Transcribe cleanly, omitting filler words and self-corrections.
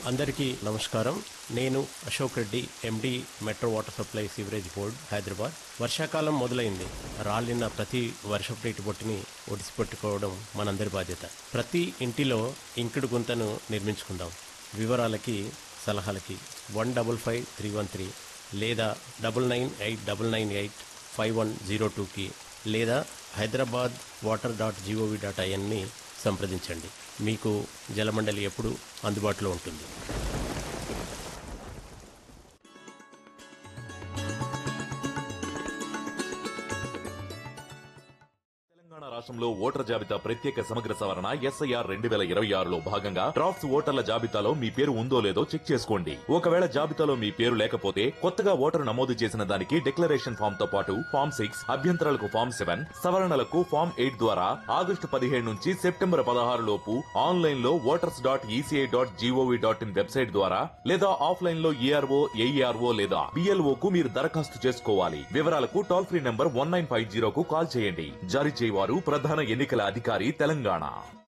అందరికీ నమస్కారం. నేను అశోక్ రెడ్డి, ఎండి, metro water supply sewerage board, Hyderabad. వర్షాకాలం మొదలైంది. రాలిన ప్రతి వర్షపు నీటి బొట్టుని ఒడిసిపెట్టుకోవడం మనందరి బాధ్యత. ప్రతి ఇంటిలో ఇంకుడు గుంతను నిర్మించుకుందాం. వివరాలకి, సలహాలకి 155313 లేదా 9989985102కి లేదా hyderabadwater.gov.in సంప్రదించండి. మీకు జలమండలి ఎప్పుడు అందుబాటులో ఉంటుంది. రాష్ట్రంలో ఓటర్ జాబితా ప్రత్యేక సమగ్ర సవరణ SIR 2026లో భాగంగా డ్రాఫ్ట్స్ ఓటర్ల జాబితాలో మీ పేరు ఉందో లేదో చెక్ చేసుకోండి. ఒకవేళ జాబితాలో మీ పేరు లేకపోతే కొత్తగా ఓటరు నమోదు చేసిన దానికి డిక్లరేషన్ ఫామ్ తో పాటు ఫామ్ 6, అభ్యంతరాలకు ఫామ్ 7, సవరణలకు ఫామ్ 8 ద్వారా ఆగస్టు 17 నుంచి సెప్టెంబర్ 16 లోపు ఆన్లైన్ లో voters.eci.gov.in వెబ్సైట్ ద్వారా లేదా ఆఫ్లైన్ లో ERO, AERO లేదా BLO కు మీరు దరఖాస్తు చేసుకోవాలి. వివరాలకు టోల్ ఫ్రీ నంబర్ 1950కు కాల్ చేయండి. జారీ చేయవారు ప్రధాన ఎన్నికల అధికారి, తెలంగాణ.